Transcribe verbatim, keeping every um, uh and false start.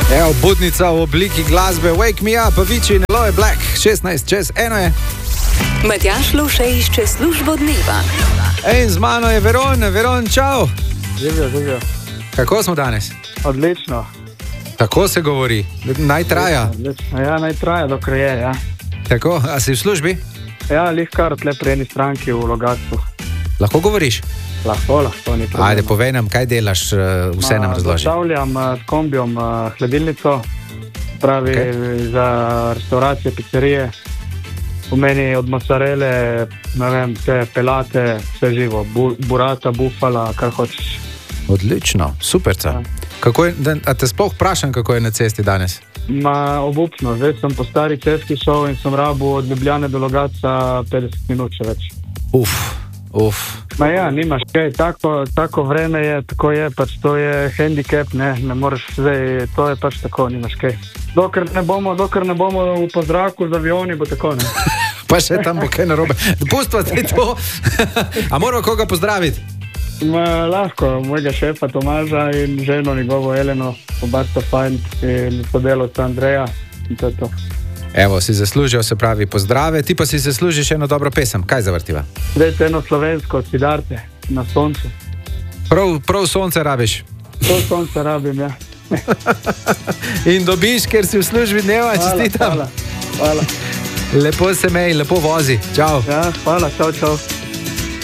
Evo, budnica v obliki glasbe Wake Me Up, Avicii in Aloe Black, šestnajst čez eno je. Matjaž Lovše išče službo dneva. In z mano je Veron, Veron, čau. Živijo, živijo. Kako smo danes? Odlično. Tako se govori, naj traja. Odlično. Ja, naj traja, dokler je, ja. Tako, a si v službi? Ja, lihkar tle pri eni stranki v Logatcu. Lahko govoriš? Lahko, lahko, ni problema. Ajde, povej nam, kaj delaš, vse nam razloži. Dostavljam s kombijom hladilnico, pravi okay. Za restauracije, pizzerije. V meni od mozzarele, ne vem, vse pelate, vse živo, Bu, burata, bufala, kar hočeš. Odlično, superca. Ja. Kako je, da, a te sploh vprašam, kako je na cesti danes? Ma, obupno, zdaj sem po stari cesti šel in sem rabil od Ljubljane do Logatca petdeset minut še več. Uf, uf. Ma ja, nimaš kaj, tako, tako vreme je, tako je, pač to je handicap, ne, ne moreš zdaj, to je pač tako, nimaš kaj. Dokler ne bomo, dokler ne bomo po zraku z avioni, bo tako, ne. Pa še tam bo kaj narobe. Pustva te to. A moramo koga pozdraviti? Ma, lahko, mojega šefa Tomaža in ženo njegovo Eleno, oba sta fajn in sodelovca Andreja in to je to. Evo, si zaslužil, se pravi, pozdrave, ti pa si zaslužiš eno dobro pesem. Kaj zavrtiva? Zdaj eno slovensko, Sidarte, Na soncu. Prav, prav sonce rabiš? Prav sonce rabim, ja. In dobiš, ker si v službi dneva, čestitam. Hvala, hvala. Lepo se mej, lepo vozi. Čau. Ja, hvala, čau, čau.